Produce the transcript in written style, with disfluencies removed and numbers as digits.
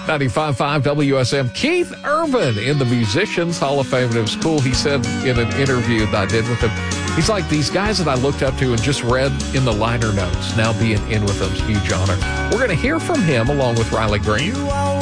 95.5 WSM. Keith Urban in the Musicians Hall of Fame. And it was cool. He said in an interview that I did with him, he's like, these guys that I looked up to and just read in the liner notes, now being in with them's huge honor. We're going to hear from him along with Riley Green.